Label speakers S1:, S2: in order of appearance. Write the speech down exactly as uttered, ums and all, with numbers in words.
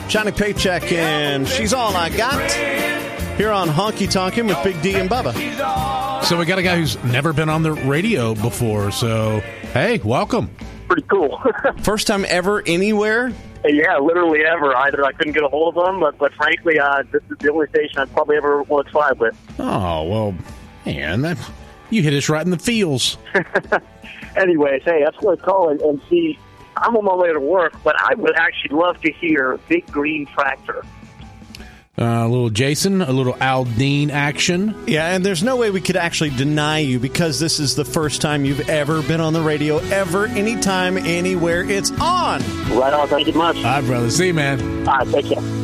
S1: Johnny Paycheck, and She's All I Got. Here on Honky Tonkin' with Big D and Bubba.
S2: So we got a guy who's never been on the radio before. So, hey, welcome.
S3: Pretty cool.
S1: First time ever anywhere?
S3: Yeah, literally ever. Either I couldn't get a hold of them, but, but frankly, uh, this is the only station I'd probably ever want to try with.
S2: Oh, well, man, that, you hit us right in the feels.
S3: Anyways, hey, that's what I call it. And see, I'm on my way to work, but I would actually love to hear Big Green Tractor.
S2: Uh, a little Jason, a little Aldine action.
S1: Yeah, and there's no way we could actually deny you because this is the first time you've ever been on the radio, ever, anytime, anywhere. It's on.
S3: Right on. Thank you much.
S2: All right, brother. See you, man.
S3: All right, take care.